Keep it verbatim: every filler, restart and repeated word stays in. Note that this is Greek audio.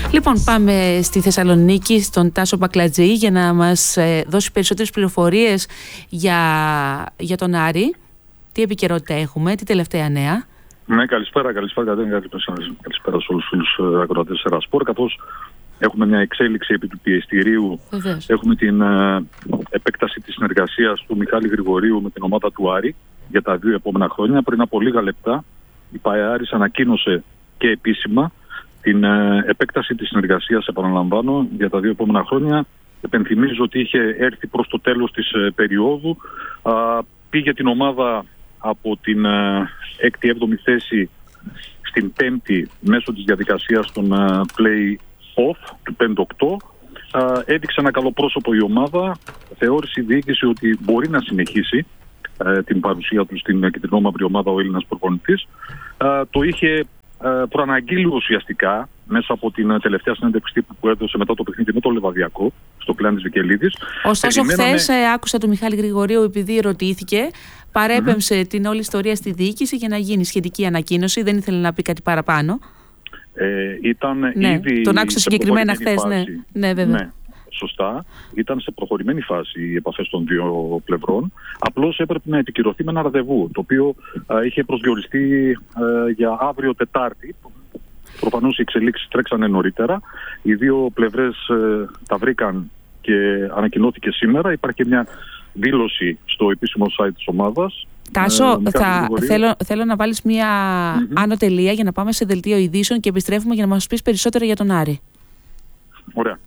Λοιπόν, πάμε στη Θεσσαλονίκη, στον Τάσο Μπακλατζή, για να μας ε, δώσει περισσότερες πληροφορίες για, για τον Άρη. Τι επικαιρότητα έχουμε, τι τελευταία νέα? Ναι, καλησπέρα, καλησπέρα, καλησπέρα σε όλους τους ακροατές της Ερασπορ. Καθώς έχουμε μια εξέλιξη επί του πιεστηρίου, Βεβαίως. Έχουμε την ε, επέκταση της συνεργασίας του Μιχάλη Γρηγορίου με την ομάδα του Άρη για τα δύο επόμενα χρόνια. Πριν από λίγα λεπτά η ΠΑΕΑΡΙΣ ανακοίνωσε και επίσημα την ε, επέκταση της συνεργασίας, επαναλαμβάνω, για τα δύο επόμενα χρόνια. Επενθυμίζω ότι είχε έρθει προς το τέλος της ε, περίοδου. Α, πήγε την ομάδα από την ε, έκτη έβδομη θέση στην πέμπτη μέσω της διαδικασίας των ε, play-off του πέντε οκτώ. Uh, έδειξε ένα καλό πρόσωπο η ομάδα. Θεώρησε η διοίκηση ότι μπορεί να συνεχίσει uh, την παρουσία του στην κεντρινόμαυρη ομάδα ο Έλληνας προπονητής. Uh, το είχε uh, προαναγγείλει ουσιαστικά μέσα από την τελευταία συνέντευξη που έδωσε μετά το παιχνίδι με το Λεβαδιακό στο πλάν της Βικελίδης. Ωστόσο, Περιμέναμε... χθες ε, άκουσα τον Μιχάλη Γρηγορίου, επειδή ρωτήθηκε, παρέπεμψε mm-hmm. την όλη ιστορία στη διοίκηση για να γίνει σχετική ανακοίνωση. Δεν ήθελε να πει κάτι παραπάνω. Ε, ήταν ναι, ήδη τον άκουσα συγκεκριμένα χθες, ναι. Ναι, βέβαια. Ναι, σωστά. Ήταν σε προχωρημένη φάση οι επαφές των δύο πλευρών. Απλώς έπρεπε να επικυρωθεί με ένα ραντεβού, το οποίο α, είχε προσδιοριστεί α, για αύριο Τετάρτη. Προφανώς οι εξελίξεις τρέξανε νωρίτερα. Οι δύο πλευρές ε, τα βρήκαν και ανακοινώθηκε σήμερα. Υπάρχει και μια δήλωση στο επίσημο site της ομάδας. Τάσο, ε, θα, θέλω, θέλω να βάλεις μια mm-hmm. άνω τελεία για να πάμε σε δελτίο ειδήσεων και επιστρέφουμε για να μας πεις περισσότερα για τον Άρη. Ωραία.